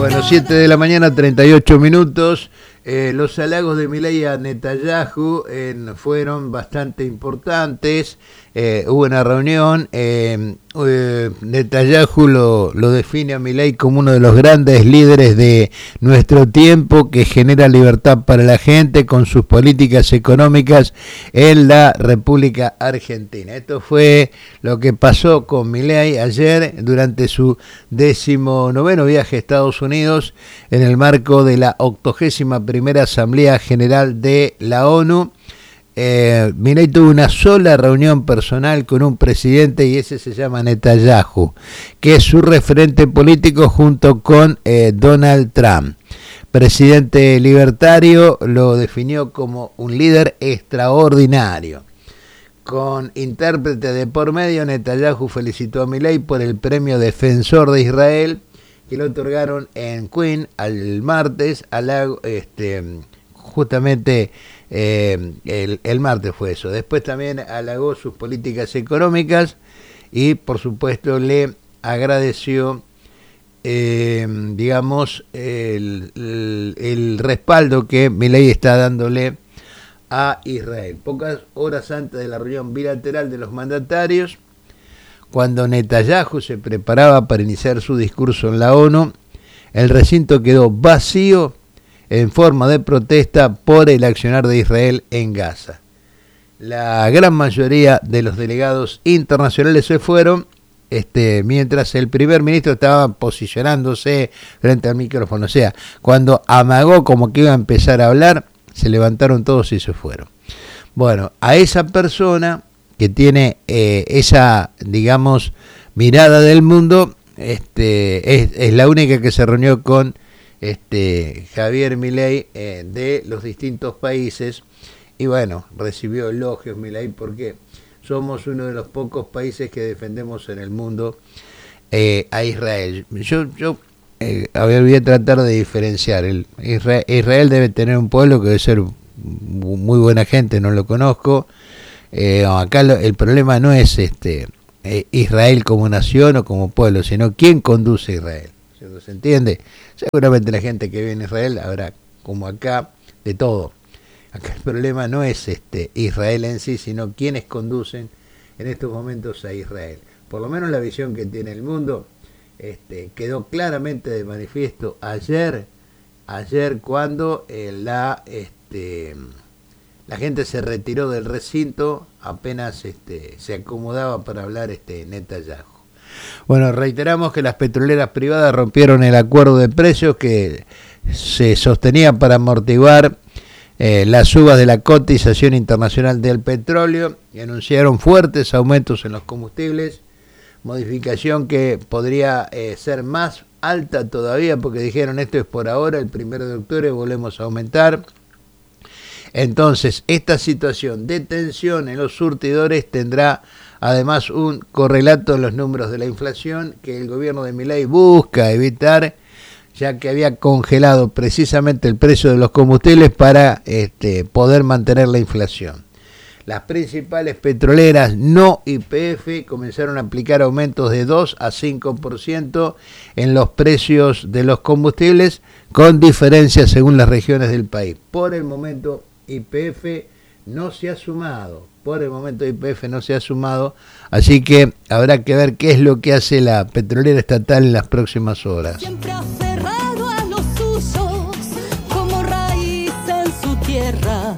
Bueno, 7 de la mañana, 38 minutos. Los halagos de Milei a Netanyahu fueron bastante importantes. Hubo una reunión. Netanyahu lo define a Milei como uno de los grandes líderes de nuestro tiempo, que genera libertad para la gente con sus políticas económicas en la República Argentina. Esto fue lo que pasó con Milei ayer durante su 19º viaje a Estados Unidos en el marco de la 81ª Asamblea General de la ONU. Milei tuvo una sola reunión personal con un presidente, y ese se llama Netanyahu, que es su referente político junto con Donald Trump. Presidente libertario, lo definió como un líder extraordinario. Con intérprete de por medio, Netanyahu felicitó a Milei por el premio Defensor de Israel que le otorgaron en Queen el martes, justamente el martes fue eso. Después también halagó sus políticas económicas y por supuesto le agradeció el respaldo que Milei está dándole a Israel. Pocas horas antes de la reunión bilateral de los mandatarios, cuando Netanyahu se preparaba para iniciar su discurso en la ONU, el recinto quedó vacío en forma de protesta por el accionar de Israel en Gaza. La gran mayoría de los delegados internacionales se fueron, mientras el primer ministro estaba posicionándose frente al micrófono. O sea, cuando amagó como que iba a empezar a hablar, se levantaron todos y se fueron. Bueno, a esa persona que tiene esa, mirada del mundo, es la única que se reunió con Javier Milei de los distintos países, y bueno, recibió elogios Milei porque somos uno de los pocos países que defendemos en el mundo a Israel. Yo voy a tratar de diferenciar. Israel debe tener un pueblo que debe ser muy buena gente, no lo conozco. Acá el problema no es Israel como nación o como pueblo, sino quién conduce a Israel. ¿Se entiende? Seguramente la gente que vive en Israel habrá, como acá, de todo. Acá el problema no es Israel en sí, sino quienes conducen en estos momentos a Israel. Por lo menos la visión que tiene el mundo quedó claramente de manifiesto ayer cuando la gente se retiró del recinto, apenas se acomodaba para hablar Netanyahu. Bueno, reiteramos que las petroleras privadas rompieron el acuerdo de precios que se sostenía para amortiguar las subas de la cotización internacional del petróleo, y anunciaron fuertes aumentos en los combustibles, modificación que podría ser más alta todavía, porque dijeron esto es por ahora, el 1 de octubre volvemos a aumentar. Entonces, esta situación de tensión en los surtidores tendrá además un correlato en los números de la inflación que el gobierno de Milei busca evitar, ya que había congelado precisamente el precio de los combustibles para poder mantener la inflación. Las principales petroleras no YPF comenzaron a aplicar aumentos de 2 a 5% en los precios de los combustibles, con diferencias según las regiones del país. Por el momento YPF no se ha sumado, así que habrá que ver qué es lo que hace la petrolera estatal en las próximas horas. Siempre aferrado a los suyos, como raíz en su tierra.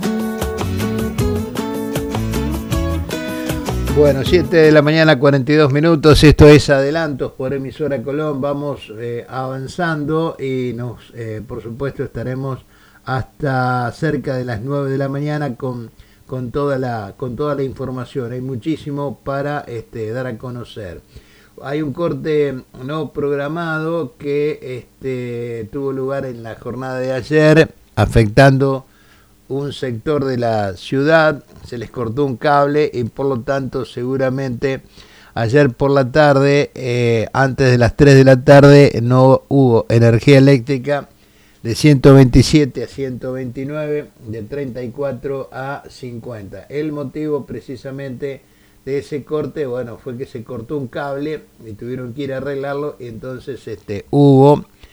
Bueno, 7 de la mañana, 42 minutos, esto es Adelantos por Emisora Colón. Vamos avanzando y por supuesto estaremos hasta cerca de las 9 de la mañana con toda la información. Hay muchísimo para dar a conocer. Hay un corte no programado que tuvo lugar en la jornada de ayer, afectando un sector de la ciudad. Se les cortó un cable y por lo tanto seguramente ayer por la tarde, antes de las 3 de la tarde, no hubo energía eléctrica de 127 a 129, de 34 a 50. El motivo precisamente de ese corte, bueno, fue que se cortó un cable y tuvieron que ir a arreglarlo, y entonces hubo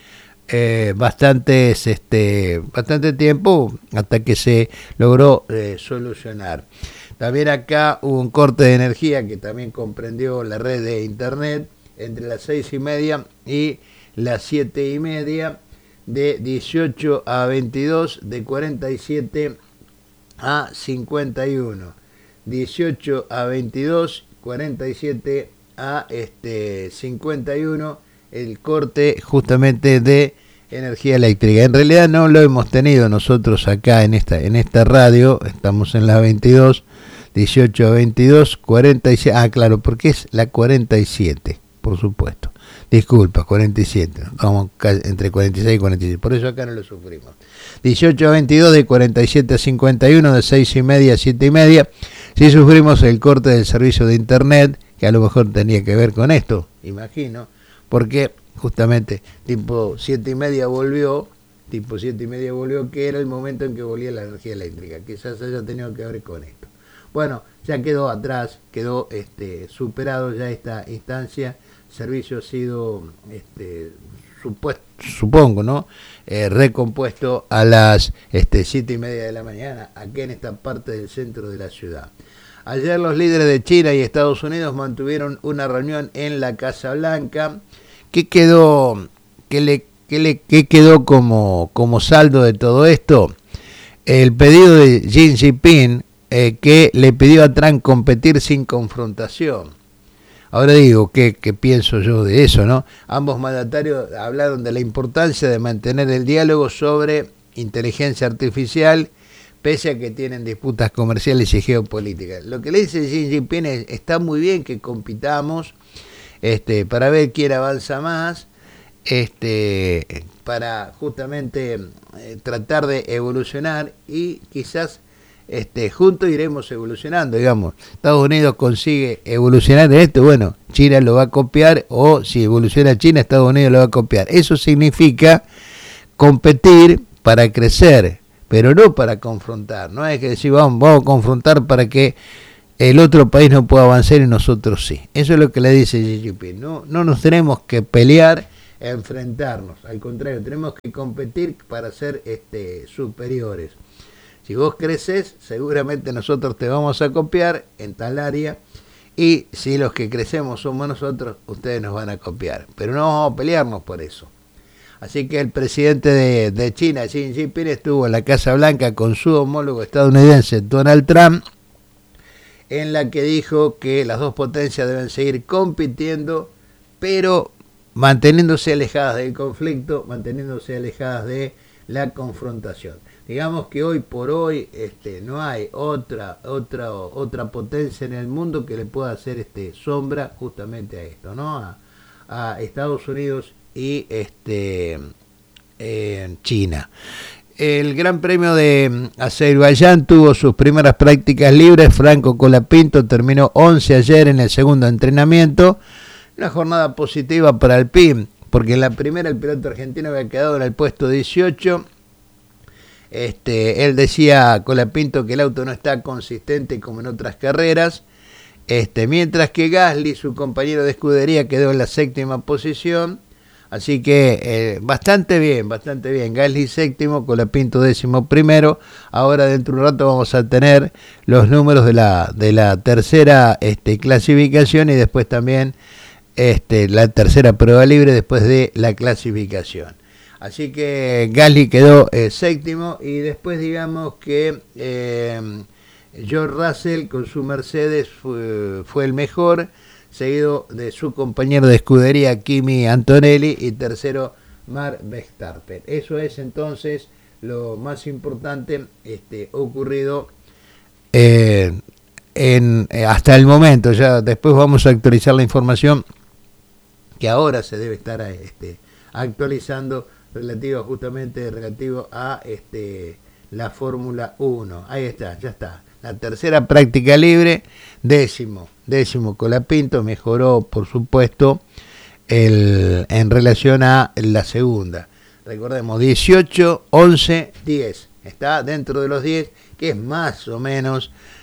bastante tiempo hasta que se logró solucionar. También acá hubo un corte de energía que también comprendió la red de internet entre las 6:30 y las 7:30, de 18 a 22, de 47 a 51, 18 a 22, 47 a 51, el corte justamente de energía eléctrica. En realidad no lo hemos tenido nosotros acá en esta radio, estamos en la 22, 18 a 22, 47, claro, porque es la 47, por supuesto. Disculpa, 47, vamos entre 46 y 47, por eso acá no lo sufrimos. 18 a 22, de 47 a 51, de 6:30 a 7:30. Sí sufrimos el corte del servicio de internet, que a lo mejor tenía que ver con esto, imagino, porque justamente tipo 7:30 volvió, que era el momento en que volvía la energía eléctrica, quizás haya tenido que ver con esto. Bueno, ya quedó atrás, quedó superado ya esta instancia. El servicio ha sido, supongo, ¿no? Recompuesto a las 7:30 de la mañana, aquí en esta parte del centro de la ciudad. Ayer los líderes de China y Estados Unidos mantuvieron una reunión en la Casa Blanca. ¿Qué quedó como saldo de todo esto? El pedido de Xi Jinping, que le pidió a Trump competir sin confrontación. Ahora digo, ¿qué pienso yo de eso, no? Ambos mandatarios hablaron de la importancia de mantener el diálogo sobre inteligencia artificial, pese a que tienen disputas comerciales y geopolíticas. Lo que le dice Xi Jinping es, está muy bien que compitamos para ver quién avanza más, para justamente tratar de evolucionar y quizás juntos iremos evolucionando, digamos. Estados Unidos consigue evolucionar en esto, bueno, China lo va a copiar, o si evoluciona China, Estados Unidos lo va a copiar. Eso significa competir para crecer, pero no para confrontar. No es que decir, vamos a confrontar para que el otro país no pueda avanzar y nosotros sí. Eso es lo que le dice Xi Jinping. No nos tenemos que pelear, enfrentarnos. Al contrario, tenemos que competir para ser superiores. Si vos creces, seguramente nosotros te vamos a copiar en tal área, y si los que crecemos somos nosotros, ustedes nos van a copiar. Pero no vamos a pelearnos por eso. Así que el presidente de China, Xi Jinping, estuvo en la Casa Blanca con su homólogo estadounidense, Donald Trump, en la que dijo que las dos potencias deben seguir compitiendo, pero manteniéndose alejadas del conflicto, manteniéndose alejadas de la confrontación. Digamos que hoy por hoy no hay otra potencia en el mundo que le pueda hacer sombra justamente a esto, ¿no? A Estados Unidos y China. El Gran Premio de Azerbaiyán tuvo sus primeras prácticas libres. Franco Colapinto terminó 11 ayer en el segundo entrenamiento. Una jornada positiva para Alpine, porque en la primera el piloto argentino había quedado en el puesto 18. Él decía, Colapinto, que el auto no está consistente como en otras carreras, mientras que Gasly, su compañero de escudería, quedó en la séptima posición. Así que bastante bien, Gasly séptimo, Colapinto 11º. Ahora dentro de un rato vamos a tener los números de la tercera clasificación, y después también la tercera prueba libre después de la clasificación. Así que Gasly quedó séptimo, y después digamos que George Russell con su Mercedes fue el mejor, seguido de su compañero de escudería Kimi Antonelli, y tercero Max Verstappen. Eso es entonces lo más importante ocurrido hasta el momento. Ya después vamos a actualizar la información que ahora se debe estar actualizando, relativo a la Fórmula 1. Ahí está, ya está. La tercera práctica libre, décimo Colapinto, mejoró por supuesto en relación a la segunda. Recordemos, 18, 11, 10. Está dentro de los 10, que es más o menos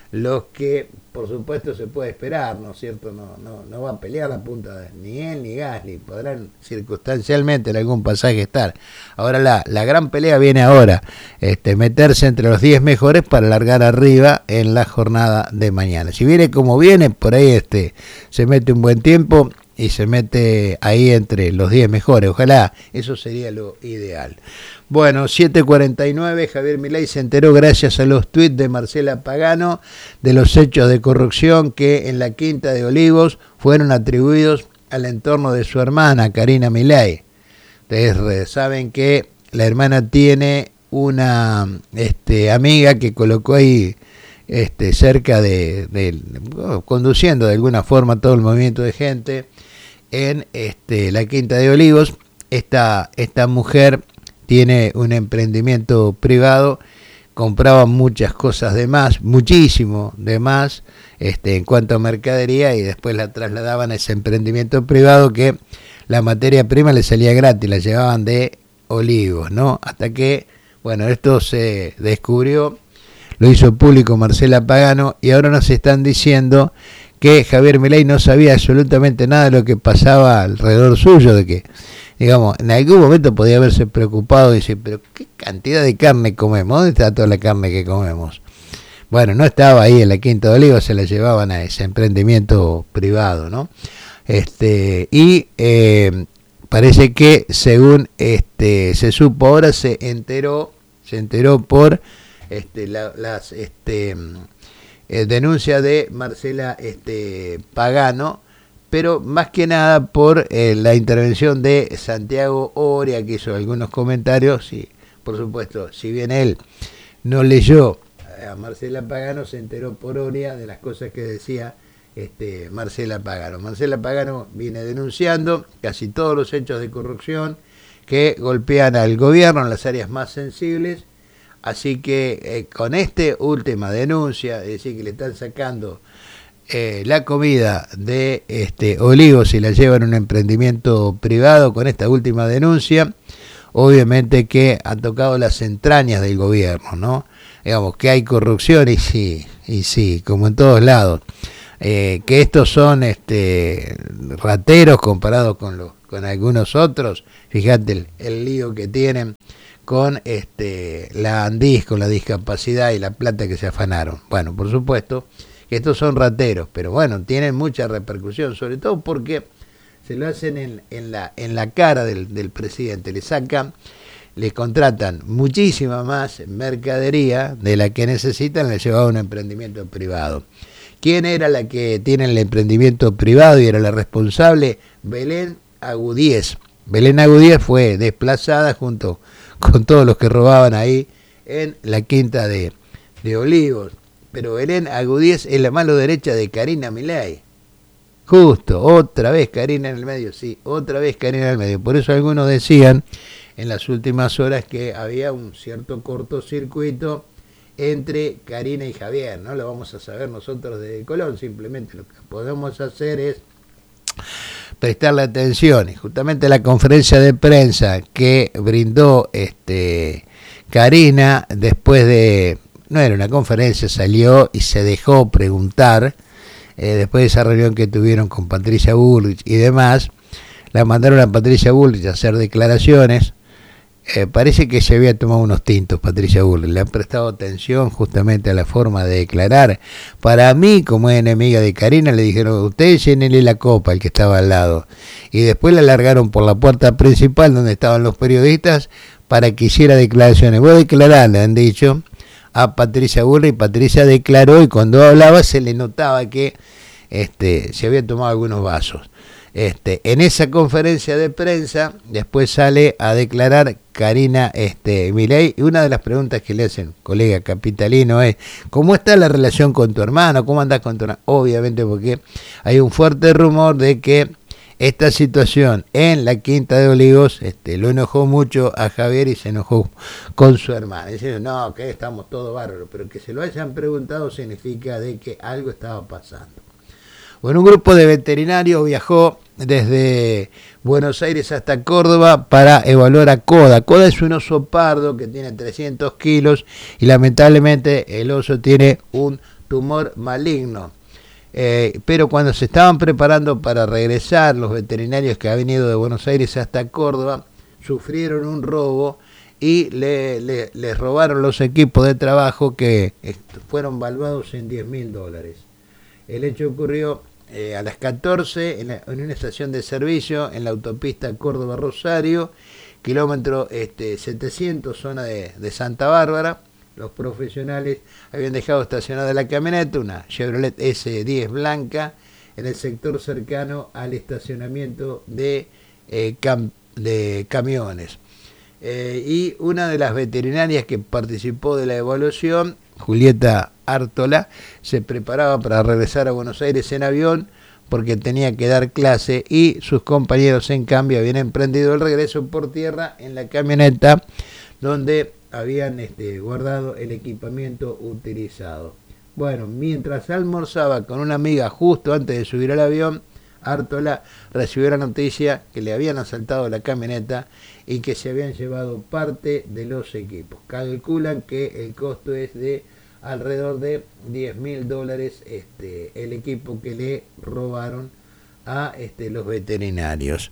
los que por supuesto se puede esperar, ¿no es cierto? No va a pelear la punta ni él ni Gasly, podrán circunstancialmente en algún pasaje estar. Ahora la gran pelea viene ahora, meterse entre los 10 mejores para largar arriba en la jornada de mañana. Si viene como viene, por ahí se mete un buen tiempo y se mete ahí entre los 10 mejores. Ojalá, eso sería lo ideal. Bueno, 7:49, Javier Milei se enteró gracias a los tuits de Marcela Pagano de los hechos de corrupción que en la Quinta de Olivos fueron atribuidos al entorno de su hermana, Karina Milei. Ustedes saben que la hermana tiene una amiga que colocó ahí cerca conduciendo de alguna forma todo el movimiento de gente en la Quinta de Olivos. Esta mujer tiene un emprendimiento privado, compraba muchas cosas de más, muchísimo de más, en cuanto a mercadería, y después la trasladaban a ese emprendimiento privado que la materia prima le salía gratis, la llevaban de Olivos, ¿no? Hasta que, bueno, esto se descubrió, lo hizo público Marcela Pagano, y ahora nos están diciendo que Javier Milei no sabía absolutamente nada de lo que pasaba alrededor suyo, de que, digamos, en algún momento podía haberse preocupado y decir, pero ¿qué cantidad de carne comemos? ¿Dónde está toda la carne que comemos? Bueno, no estaba ahí en la Quinta de Olivos, se la llevaban a ese emprendimiento privado, ¿no? Y parece que según se supo ahora, se enteró por las denuncia de Marcela Pagano, pero más que nada por la intervención de Santiago Oria, que hizo algunos comentarios, y por supuesto, si bien él no leyó a Marcela Pagano, se enteró por Oria de las cosas que decía Marcela Pagano. Marcela Pagano viene denunciando casi todos los hechos de corrupción que golpean al gobierno en las áreas más sensibles. Así que con esta última denuncia, es decir, que le están sacando la comida de Olivos y la llevan a un emprendimiento privado, con esta última denuncia, obviamente que ha tocado las entrañas del gobierno, ¿no? Digamos que hay corrupción, y sí, como en todos lados. Que estos son rateros comparados con algunos otros. Fíjate el lío que tienen con la Andis, con la discapacidad y la plata que se afanaron. Bueno, por supuesto que estos son rateros, pero bueno, tienen mucha repercusión, sobre todo porque se lo hacen en la cara del presidente, le contratan muchísima más mercadería de la que necesitan, le llevaban a un emprendimiento privado. ¿Quién era la que tiene el emprendimiento privado y era la responsable? Belén Agudíez. Belén Agudíez fue desplazada junto con todos los que robaban ahí en la Quinta de Olivos. Pero Belén Agudíez es la mano derecha de Karina Milei. Justo, otra vez Karina en el medio, sí, otra vez Karina en el medio. Por eso algunos decían en las últimas horas que había un cierto cortocircuito entre Karina y Javier. No lo vamos a saber nosotros desde Colón, simplemente lo que podemos hacer es prestarle atención. Y justamente la conferencia de prensa que brindó Karina, después de, no era una conferencia, salió y se dejó preguntar, después de esa reunión que tuvieron con Patricia Bullrich y demás, la mandaron a Patricia Bullrich a hacer declaraciones. Parece que se había tomado unos tintos Patricia Bullrich, le han prestado atención justamente a la forma de declarar. Para mí, como es enemiga de Karina, le dijeron, ustedes llénenle la copa al que estaba al lado. Y después la largaron por la puerta principal donde estaban los periodistas para que hiciera declaraciones. Voy a declarar, le han dicho a Patricia Bullrich. Patricia declaró y cuando hablaba se le notaba que se había tomado algunos vasos. En esa conferencia de prensa después sale a declarar Karina Milei, y una de las preguntas que le hacen, colega capitalino, es ¿cómo está la relación con tu hermano? ¿Cómo andás con tu hermano? Obviamente porque hay un fuerte rumor de que esta situación en la Quinta de Olivos lo enojó mucho a Javier y se enojó con su hermana. Diciendo, no, que estamos todos bárbaros, pero que se lo hayan preguntado significa de que algo estaba pasando. Bueno, un grupo de veterinarios viajó desde Buenos Aires hasta Córdoba para evaluar a Koda. Koda es un oso pardo que tiene 300 kilos y lamentablemente el oso tiene un tumor maligno. Pero cuando se estaban preparando para regresar, los veterinarios que habían ido de Buenos Aires hasta Córdoba sufrieron un robo y les robaron los equipos de trabajo que fueron valuados en $10.000. El hecho ocurrió a las 14 en una estación de servicio en la autopista Córdoba-Rosario, kilómetro 700, zona de Santa Bárbara. Los profesionales habían dejado estacionada la camioneta, una Chevrolet S10 blanca, en el sector cercano al estacionamiento de camiones. Y una de las veterinarias que participó de la evaluación, Julieta Ártola, se preparaba para regresar a Buenos Aires en avión porque tenía que dar clase, y sus compañeros en cambio habían emprendido el regreso por tierra en la camioneta donde habían guardado el equipamiento utilizado. Bueno, mientras almorzaba con una amiga justo antes de subir al avión, Ártola recibió la noticia que le habían asaltado la camioneta y que se habían llevado parte de los equipos. Calculan que el costo es de alrededor de $10.000 el equipo que le robaron a los veterinarios.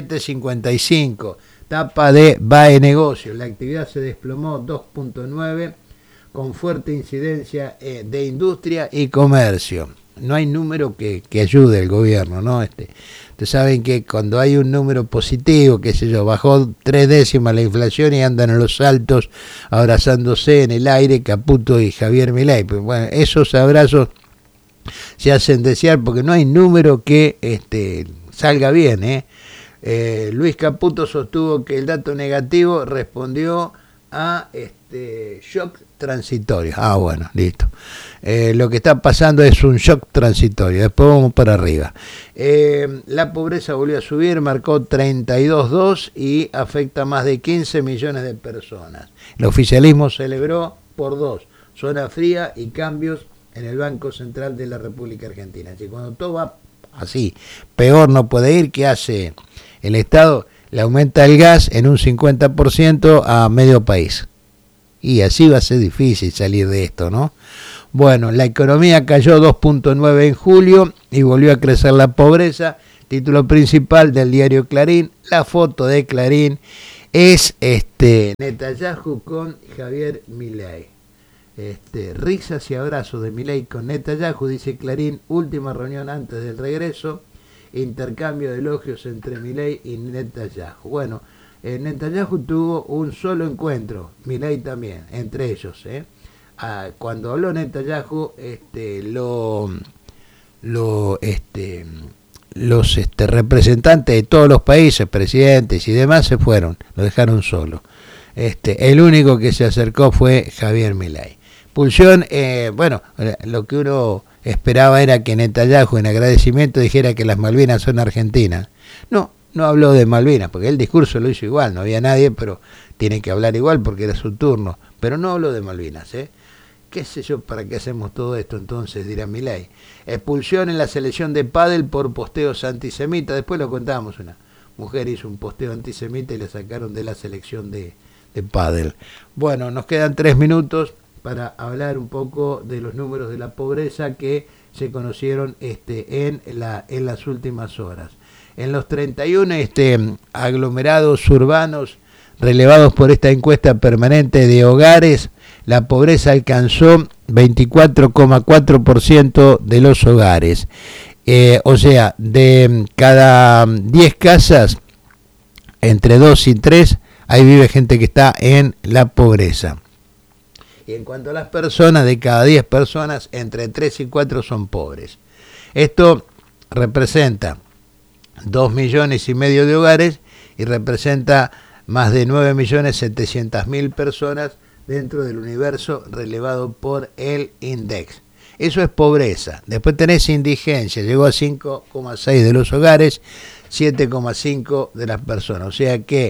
7.55, tapa de BAE Negocios. La actividad se desplomó 2.9 con fuerte incidencia de industria y comercio. No hay número que ayude al gobierno, ¿no? Ustedes saben que cuando hay un número positivo, qué sé yo, bajó 3 décimas la inflación y andan en los altos abrazándose en el aire Caputo y Javier Milei. Pues bueno, esos abrazos se hacen desear porque no hay número que salga bien, Luis Caputo sostuvo que el dato negativo respondió a shock transitorio. Bueno, listo. Lo que está pasando es un shock transitorio. Después vamos para arriba. La pobreza volvió a subir, marcó 32.2 y afecta a más de 15 millones de personas. El oficialismo celebró por 2 zona fría y cambios en el Banco Central de la República Argentina. Así, cuando todo va así, peor no puede ir. ¿Qué hace el Estado? Le aumenta el gas en un 50% a medio país. Y así va a ser difícil salir de esto, ¿no? Bueno, la economía cayó 2.9 en julio y volvió a crecer la pobreza. Título principal del diario Clarín. La foto de Clarín es Netanyahu con Javier Milei. Risas y abrazos de Milei con Netanyahu, dice Clarín. Última reunión antes del regreso. Intercambio de elogios entre Milei y Netanyahu. Bueno, Netanyahu tuvo un solo encuentro, Milei también, entre ellos. Cuando habló Netanyahu, los representantes de todos los países, presidentes y demás, se fueron, lo dejaron solo. El único que se acercó fue Javier Milei. Pulsión, bueno, lo que uno esperaba era que Netanyahu en agradecimiento dijera que las Malvinas son argentinas. No habló de Malvinas, porque el discurso lo hizo igual, no había nadie, pero tiene que hablar igual porque era su turno. Pero no habló de Malvinas, ¿Qué sé yo para qué hacemos todo esto entonces? Dirá Milei. Expulsión en la selección de pádel por posteos antisemitas. Después lo contábamos, una mujer hizo un posteo antisemita y la sacaron de la selección de pádel. Bueno, nos quedan 3 minutos para hablar un poco de los números de la pobreza que se conocieron en las últimas horas. En los 31 aglomerados urbanos relevados por esta encuesta permanente de hogares, la pobreza alcanzó 24,4% de los hogares. O sea, de cada 10 casas, entre 2 y 3, ahí vive gente que está en la pobreza. Y en cuanto a las personas, de cada 10 personas, entre 3 y 4 son pobres. Esto representa 2,5 millones de hogares y representa más de 9.700.000 personas dentro del universo relevado por el INDEX. Eso es pobreza. Después tenés indigencia, llegó a 5,6 de los hogares, 7,5 de las personas. O sea que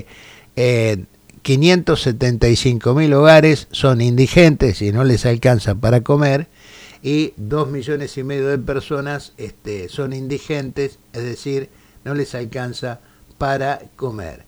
575.000 hogares son indigentes y no les alcanza para comer, y 2,5 millones de personas son indigentes, es decir, no les alcanza para comer.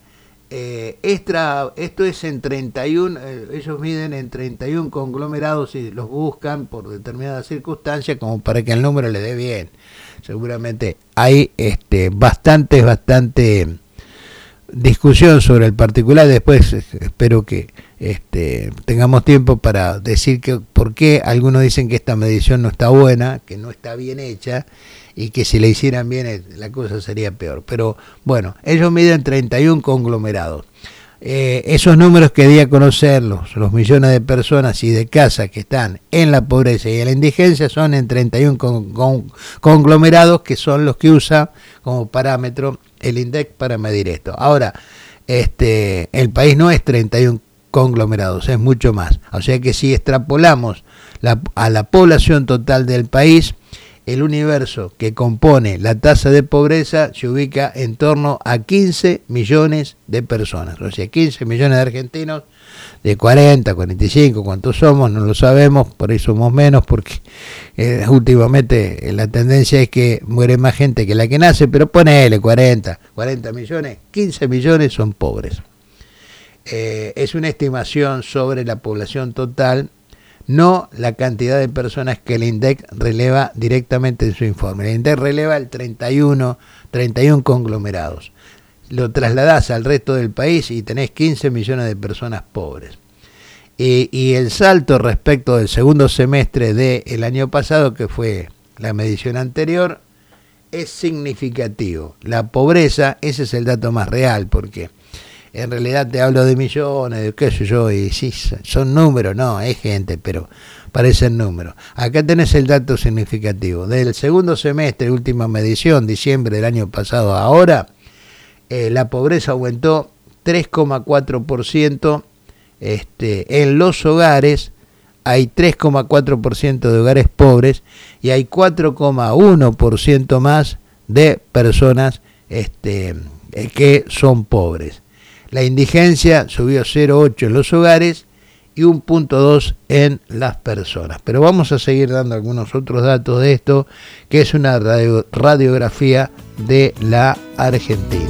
Esto es en 31, ellos miden en 31 conglomerados y los buscan por determinadas circunstancias como para que el número le dé bien. Seguramente hay bastante discusión sobre el particular. Después espero que tengamos tiempo para decir que por qué algunos dicen que esta medición no está buena, que no está bien hecha y que si la hicieran bien la cosa sería peor. Pero bueno, ellos miden 31 conglomerados. Esos números que di a conocer, los millones de personas y de casas que están en la pobreza y en la indigencia, son en 31 conglomerados, que son los que usa como parámetro el INDEC para medir esto. Ahora, el país no es 31 conglomerados, es mucho más. O sea que si extrapolamos a la población total del país, el universo que compone la tasa de pobreza se ubica en torno a 15 millones de personas. O sea, 15 millones de argentinos de 40, 45, ¿cuántos somos? No lo sabemos, por ahí somos menos, porque últimamente la tendencia es que muere más gente que la que nace, pero ponele 40 millones, 15 millones son pobres. Es una estimación sobre la población total, no la cantidad de personas que el INDEC releva directamente en su informe. El INDEC releva el 31 conglomerados. Lo trasladás al resto del país y tenés 15 millones de personas pobres. Y el salto respecto del segundo semestre del año pasado, que fue la medición anterior, es significativo. La pobreza, ese es el dato más real, porque en realidad te hablo de millones, de qué sé yo, y sí, son números, no, es gente, pero parecen números. Acá tenés el dato significativo. Del segundo semestre, última medición, diciembre del año pasado a ahora, la pobreza aumentó 3,4%. En los hogares hay 3,4% de hogares pobres y hay 4,1% más de personas que son pobres. La indigencia subió 0,8 en los hogares y 1,2 en las personas. Pero vamos a seguir dando algunos otros datos de esto, que es una radiografía de la Argentina.